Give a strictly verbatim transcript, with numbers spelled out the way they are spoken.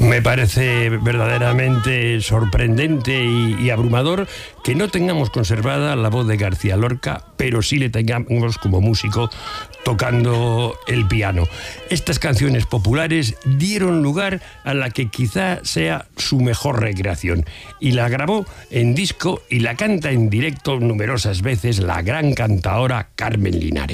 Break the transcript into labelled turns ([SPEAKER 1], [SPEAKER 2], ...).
[SPEAKER 1] Me parece verdaderamente sorprendente y, y abrumador que no tengamos conservada la voz de García Lorca, pero sí le tengamos como músico tocando el piano. Estas canciones populares dieron lugar a la que quizá sea su mejor recreación, y la grabó en disco y la canta en directo numerosas veces la gran cantaora Carmen Linares.